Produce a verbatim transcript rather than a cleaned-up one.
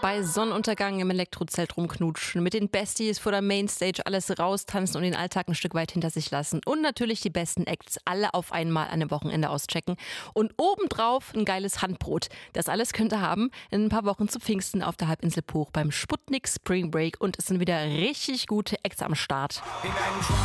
Bei Sonnenuntergang im Elektrozelt rumknutschen, mit den Besties vor der Mainstage alles raustanzen und den Alltag ein Stück weit hinter sich lassen. Und natürlich die besten Acts alle auf einmal an einem Wochenende auschecken. Und obendrauf ein geiles Handbrot. Das alles könnt ihr haben in ein paar Wochen zu Pfingsten auf der Halbinsel Puch beim Sputnik Spring Break. Und es sind wieder richtig gute Acts am Start.